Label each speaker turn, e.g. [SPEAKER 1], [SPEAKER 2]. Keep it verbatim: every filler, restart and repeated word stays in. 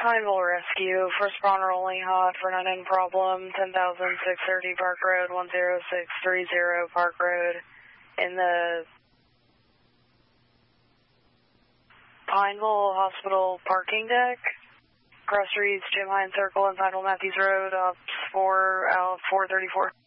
[SPEAKER 1] Pineville Rescue, first responder only hot for nine nine problem, ten thousand six thirty Park Road, one zero six three zero Park Road, in the Pineville Hospital parking deck, cross streets, Jim Hines Circle and Pineville Matthews Road, ops four, out four thirty-four.